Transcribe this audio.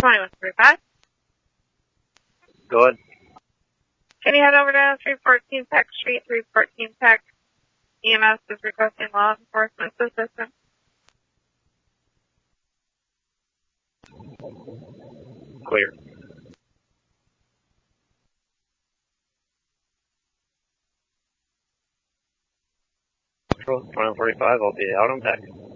2145. Go ahead. Can you head over to 314 Peck Street, 314 Peck? EMS is requesting law enforcement assistance. Clear. Control 2145, I'll be out on deck.